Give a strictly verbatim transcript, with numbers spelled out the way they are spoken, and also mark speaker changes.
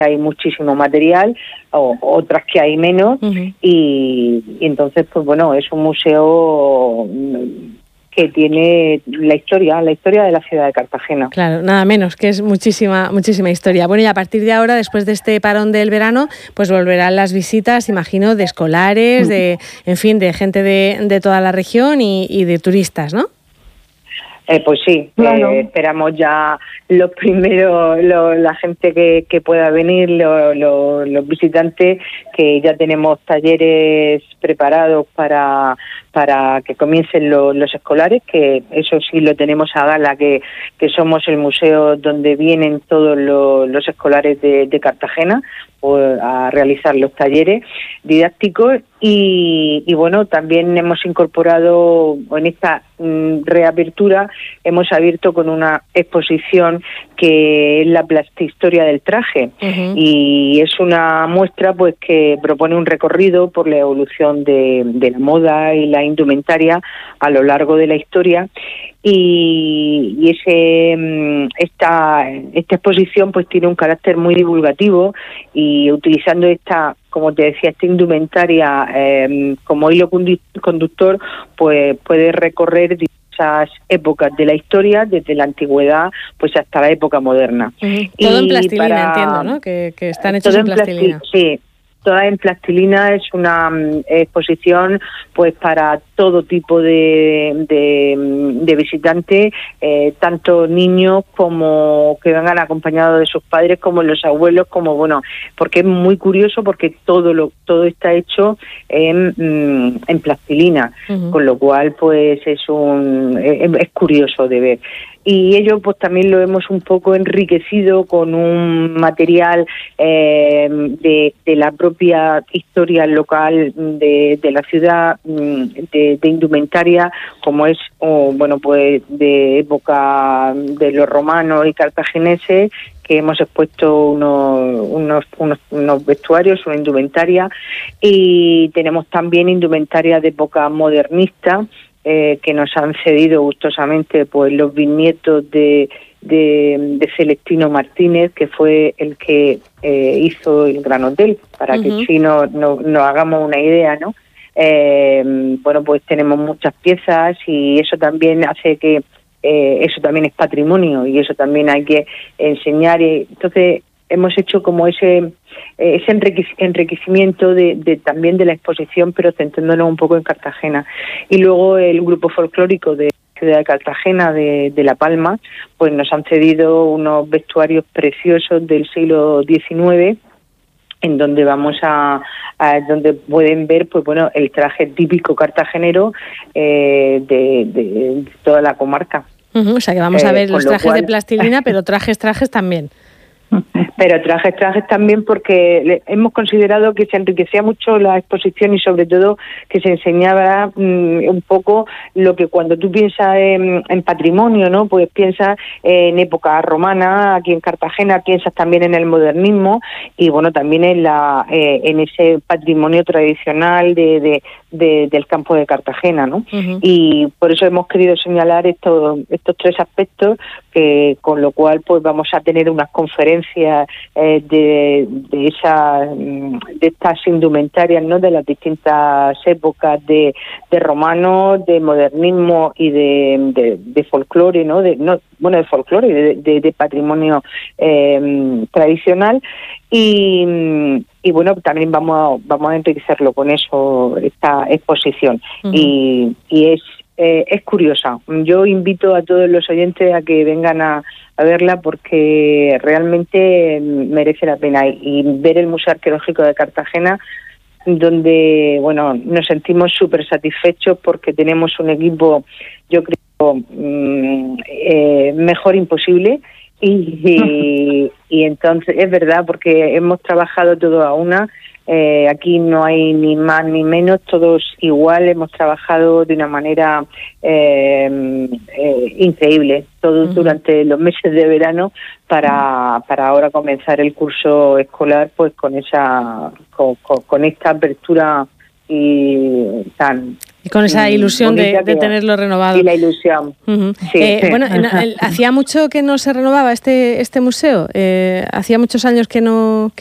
Speaker 1: hay muchísimo material, o otras que hay menos, uh-huh. y, y entonces, pues bueno, es un museo que tiene la historia, la historia de la ciudad de Cartagena.
Speaker 2: Claro, nada menos, que es muchísima, muchísima historia. Bueno, y a partir de ahora, después de este parón del verano, pues volverán las visitas, imagino, de escolares, de, en fin, de gente de, de toda la región y, y de turistas, ¿no?
Speaker 1: Eh, pues sí, claro. eh, esperamos ya los primeros, lo, la gente que, que pueda venir, lo, lo, los visitantes, que ya tenemos talleres preparados para para que comiencen lo, los escolares, que eso sí lo tenemos a gala, que, que somos el museo donde vienen todos los, los escolares de, de Cartagena pues, a realizar los talleres didácticos y, y bueno, también hemos incorporado en esta mm, reapertura, hemos abierto con una exposición que es la plastihistoria del traje, uh-huh. y es una muestra pues que propone un recorrido por la evolución de, de la moda y la indumentaria a lo largo de la historia, y, y ese esta esta exposición pues tiene un carácter muy divulgativo, y utilizando esta, como te decía, esta indumentaria eh, como hilo conductor, pues puede recorrer diversas épocas de la historia, desde la antigüedad pues hasta la época moderna.
Speaker 2: Uh-huh. Todo y en plastilina, para... entiendo, ¿no? Que, que están hechos
Speaker 1: todo
Speaker 2: en plastilina.
Speaker 1: Plasti- sí. Toda en plastilina, es una um, exposición pues para todo tipo de, de, de visitantes, eh, tanto niños como que vengan acompañados de sus padres, como los abuelos, como bueno, porque es muy curioso porque todo lo todo está hecho en, en plastilina, uh-huh. con lo cual pues es un es, es curioso de ver. Y ello pues también lo hemos un poco enriquecido con un material eh, de, de la propia historia local de, de la ciudad, de, de indumentaria, como es oh, bueno pues de época de los romanos y cartagineses, que hemos expuesto unos, unos, unos, unos vestuarios, una indumentaria, y tenemos también indumentaria de época modernista, Eh, que nos han cedido gustosamente pues los bisnietos de, de, de Celestino Martínez, que fue el que eh, hizo el Gran Hotel, para uh-huh. que si no, no, nos hagamos una idea, ¿no? Eh, bueno, pues tenemos muchas piezas y eso también hace que eh, eso también es patrimonio y eso también hay que enseñar. Y entonces hemos hecho como ese ese enriquecimiento de, de también de la exposición, pero centrándonos un poco en Cartagena. Y luego el grupo folclórico de la ciudad de Cartagena, de, de La Palma, pues nos han cedido unos vestuarios preciosos del siglo diecinueve, en donde vamos a, a donde pueden ver pues bueno el traje típico cartagenero eh, de, de, de toda la comarca.
Speaker 2: Uh-huh, o sea que vamos eh, a ver los trajes cual... de plastilina, pero trajes, trajes también.
Speaker 1: Pero trajes, trajes también, porque le, hemos considerado que se enriquecía mucho la exposición y sobre todo que se enseñaba mmm, un poco lo que cuando tú piensas en, en patrimonio, ¿no? Pues piensas en época romana, aquí en Cartagena, piensas también en el modernismo y bueno, también en la eh, en ese patrimonio tradicional de, de, de del campo de Cartagena, ¿no? Uh-huh. Y por eso hemos querido señalar estos estos tres aspectos, que con lo cual pues vamos a tener unas conferencias eh, de, de esa de estas indumentarias, ¿no? De las distintas épocas de, de romano, de modernismo y de, de, de folclore, ¿no? De, no bueno de folclore y de, de, de patrimonio eh, tradicional. Y, y bueno, también vamos a, vamos a enriquecerlo con eso, esta exposición. Uh-huh. y, y es eh, es curiosa. Yo invito a todos los oyentes a que vengan a, a verla, porque realmente merece la pena. Y, y ver el Museo Arqueológico de Cartagena, donde bueno nos sentimos súper satisfechos porque tenemos un equipo, yo creo, mmm, eh, mejor imposible. Y, y, y entonces es verdad, porque hemos trabajado todo a una, eh, aquí no hay ni más ni menos, todos igual, hemos trabajado de una manera eh, eh, increíble, todos uh-huh. durante los meses de verano, para para ahora comenzar el curso escolar pues con esa con, con, con esta apertura y tan
Speaker 2: Y con esa ilusión de, de tenerlo renovado.
Speaker 1: Y la ilusión.
Speaker 2: Uh-huh.
Speaker 1: Sí.
Speaker 2: Eh, bueno, ¿hacía mucho que no se renovaba este, este museo? Eh, ¿Hacía muchos años que no,